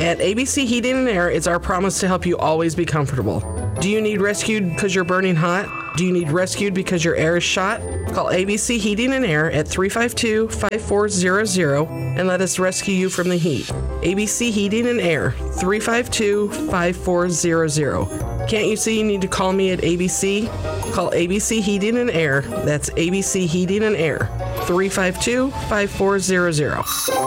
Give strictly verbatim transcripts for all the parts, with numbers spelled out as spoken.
At A B C Heating and Air, it's our promise to help you always be comfortable. Do you need rescued because you're burning hot? Do you need rescued because your air is shot? Call A B C Heating and Air at three five two, five four zero zero and let us rescue you from the heat. A B C Heating and Air, three five two, five four zero zero. Can't you see you need to call me at A B C? Call A B C Heating and Air. That's A B C Heating and Air, three five two, five four zero zero.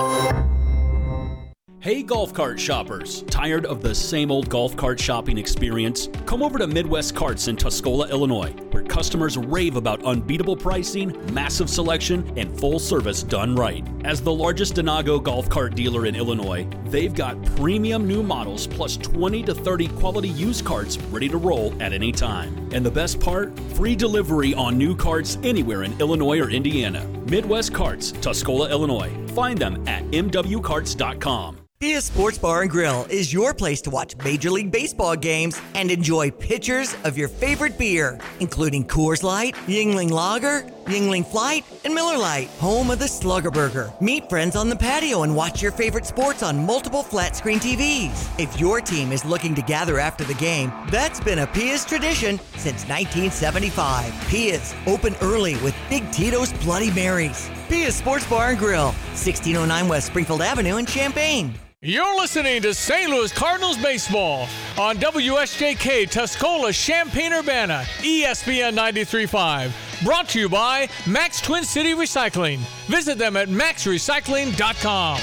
Hey golf cart shoppers, tired of the same old golf cart shopping experience? Come over to Midwest Carts in Tuscola, Illinois, where customers rave about unbeatable pricing, massive selection, and full service done right. As the largest Denago golf cart dealer in Illinois, they've got premium new models plus twenty to thirty quality used carts ready to roll at any time. And the best part? Free delivery on new carts anywhere in Illinois or Indiana. Midwest Carts, Tuscola, Illinois. Find them at m w carts dot com. Pia Sports Bar and Grill is your place to watch Major League Baseball games and enjoy pitchers of your favorite beer, including Coors Light, Yuengling Lager, Yuengling Flight, and Miller Lite, home of the Slugger Burger. Meet friends on the patio and watch your favorite sports on multiple flat-screen T Vs. If your team is looking to gather after the game, that's been a Pia's tradition since nineteen seventy-five. Pia's, open early with Big Tito's Bloody Marys. Pia's Sports Bar and Grill, sixteen oh nine West Springfield Avenue in Champaign. You're listening to Saint Louis Cardinals baseball on W S J K Tuscola, Champaign-Urbana, E S P N ninety-three point five. Brought to you by Max Twin City Recycling. Visit them at max recycling dot com.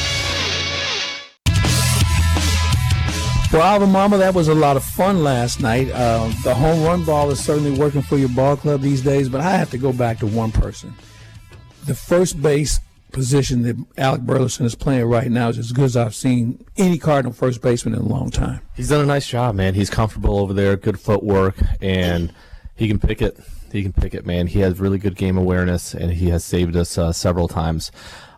Well, Alva Mama, that was a lot of fun last night. Uh, the home run ball is certainly working for your ball club these days, but I have to go back to one person. The first base position that Alec Burleson is playing right now is as good as I've seen any Cardinal first baseman in a long time. He's done a nice job, man. He's comfortable over there, good footwork, and he can pick it. He can pick it, man. He has really good game awareness, and he has saved us uh, several times.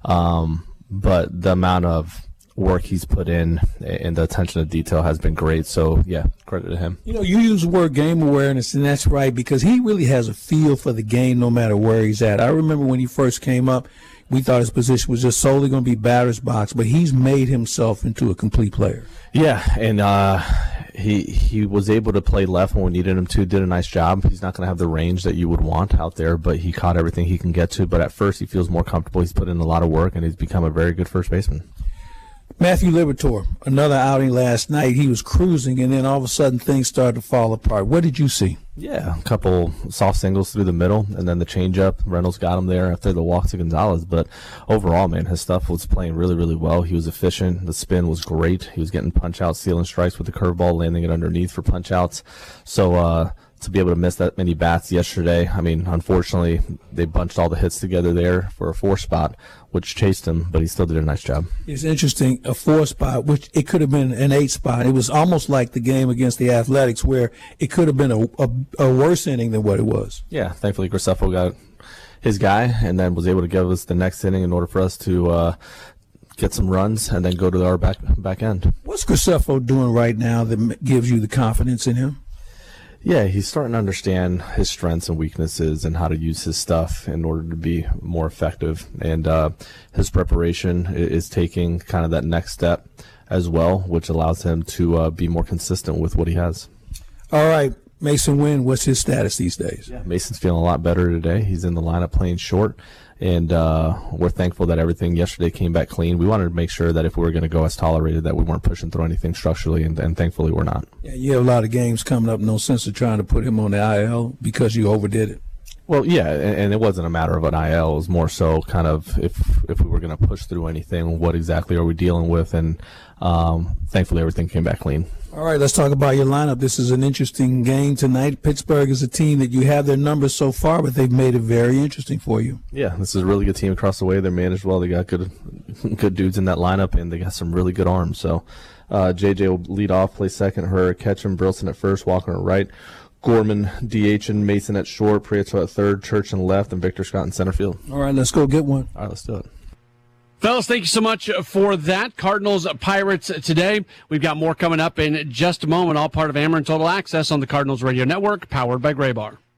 Um, but the amount of work he's put in and the attention to detail has been great. So, yeah, credit to him. You know, you use the word game awareness, and that's right, because he really has a feel for the game no matter where he's at. I remember when he first came up, we thought his position was just solely going to be batter's box, but he's made himself into a complete player. Yeah, and uh, he he was able to play left when we needed him to, did a nice job. He's not going to have the range that you would want out there, but he caught everything he can get to. But at first he feels more comfortable. He's put in a lot of work, and he's become a very good first baseman. Matthew Liberatore, another outing last night. He was cruising, and then all of a sudden things started to fall apart. What did you see? Yeah, a couple soft singles through the middle, and then the changeup. Reynolds got him there after the walk to Gonzalez. But overall, man, his stuff was playing really, really well. He was efficient. The spin was great. He was getting punch-outs, stealing strikes with the curveball, landing it underneath for punch-outs. So uh, to be able to miss that many bats yesterday, I mean, unfortunately, they bunched all the hits together there for a four spot, which chased him, but he still did a nice job. It's interesting, a four spot, which it could have been an eight spot. It was almost like the game against the Athletics where it could have been a, a, a worse inning than what it was. Yeah, thankfully Graceffo got his guy and then was able to give us the next inning in order for us to uh, get some runs and then go to our back, back end. What's Graceffo doing right now that gives you the confidence in him? Yeah, he's starting to understand his strengths and weaknesses and how to use his stuff in order to be more effective. And uh, his preparation is taking kind of that next step as well, which allows him to uh, be more consistent with what he has. All right, Mason Wynn, what's his status these days? Yeah, Mason's feeling a lot better today. He's in the lineup playing short. And uh, we're thankful that everything yesterday came back clean. We wanted to make sure that if we were going to go as tolerated, that we weren't pushing through anything structurally, and, and thankfully we're not. Yeah, you have a lot of games coming up. No sense of trying to put him on the I L because you overdid it. Well, yeah, and, and it wasn't a matter of an I L. It was more so kind of if if we were going to push through anything, what exactly are we dealing with? And um, thankfully everything came back clean. All right, let's talk about your lineup. This is an interesting game tonight. Pittsburgh is a team that you have their numbers so far, but they've made it very interesting for you. Yeah, this is a really good team across the way. They're managed well. They got good good dudes in that lineup, and they got some really good arms. So uh, J J will lead off, play second, her, Ketchum, Burleson at first, Walker at right, Gorman, D H, and Mason at short, Prieto at third, Church in left, and Victor Scott in center field. All right, let's go get one. All right, let's do it. Fellas, thank you so much for that. Cardinals Pirates today. We've got more coming up in just a moment, all part of Ameren Total Access on the Cardinals Radio Network, powered by Graybar.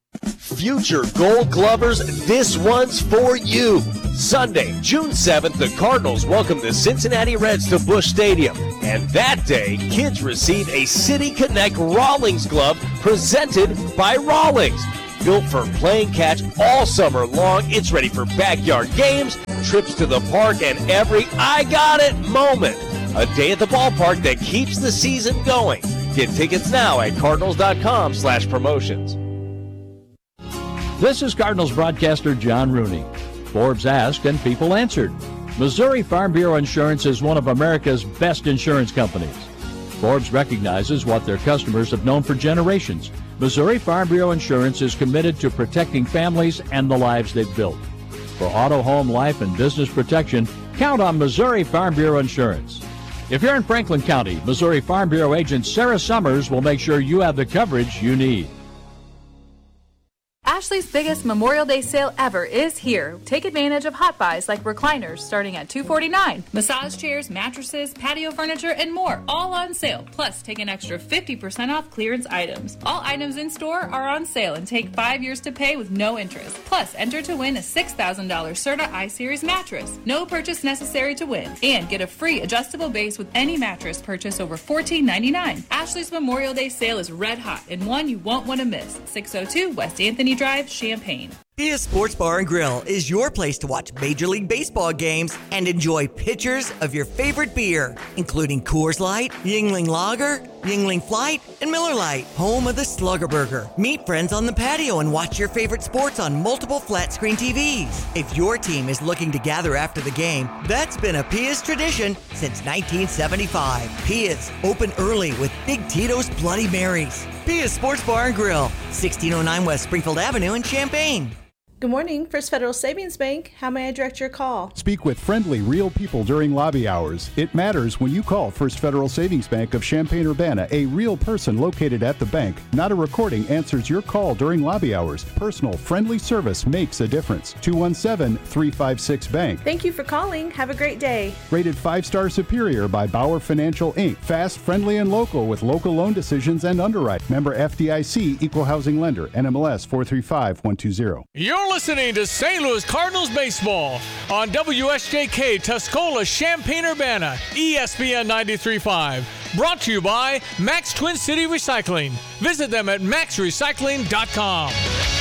Future Gold Glovers, this one's for you. Sunday, June seventh, the Cardinals welcome the Cincinnati Reds to Busch Stadium. And that day, kids receive a City Connect Rawlings glove presented by Rawlings. Built for playing catch all summer long, it's ready for backyard games, trips to the park, and every I got it moment. A day at the ballpark that keeps the season going. Get tickets now at cardinals.com slash promotions. This is Cardinals broadcaster John Rooney. Forbes asked and people answered. Missouri Farm Bureau Insurance is one of America's best insurance companies. Forbes recognizes what their customers have known for generations. Missouri Farm Bureau Insurance is committed to protecting families and the lives they've built. For auto, home, life, and business protection, count on Missouri Farm Bureau Insurance. If you're in Franklin County, Missouri Farm Bureau agent Sarah Summers will make sure you have the coverage you need. Ashley's biggest Memorial Day sale ever is here. Take advantage of hot buys like recliners starting at two hundred forty-nine dollars, massage chairs, mattresses, patio furniture, and more, all on sale. Plus, take an extra fifty percent off clearance items. All items in store are on sale and take five years to pay with no interest. Plus, enter to win a six thousand dollars Serta I-Series mattress. No purchase necessary to win. And get a free adjustable base with any mattress purchase over fourteen ninety-nine. Ashley's Memorial Day sale is red hot and one you won't want to miss. six oh two West Anthony Drive, Champaign. Pia Sports Bar and Grill is your place to watch Major League Baseball games and enjoy pitchers of your favorite beer, including Coors Light, Yuengling Lager, Yuengling Flight, and Miller Lite, home of the Slugger Burger. Meet friends on the patio and watch your favorite sports on multiple flat-screen T Vs. If your team is looking to gather after the game, that's been a Pia's tradition since nineteen seventy-five. Pia's, open early with Big Tito's Bloody Marys. Pia's Sports Bar and Grill, sixteen oh nine West Springfield Avenue in Champaign. Good morning, First Federal Savings Bank. How may I direct your call? Speak with friendly, real people during lobby hours. It matters when you call First Federal Savings Bank of Champaign-Urbana. A real person located at the bank, not a recording, answers your call during lobby hours. Personal, friendly service makes a difference. two one seven, three five six, bank. Thank you for calling. Have a great day. Rated five-star superior by Bauer Financial, Incorporated. Fast, friendly, and local with local loan decisions and underwrite. Member F D I C, Equal Housing Lender, N M L S four three five one two zero. You're listening to Saint Louis Cardinals baseball on W S J K Tuscola Champaign-Urbana, E S P N ninety-three point five. Brought to you by Max Twin City Recycling. Visit them at max recycling dot com.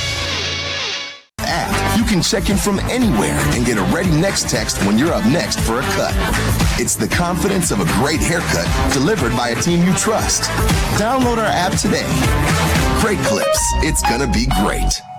App. You can check in from anywhere and get a ready next text when you're up next for a cut. It's the confidence of a great haircut delivered by a team you trust. Download our app today. Great clips. It's gonna be great.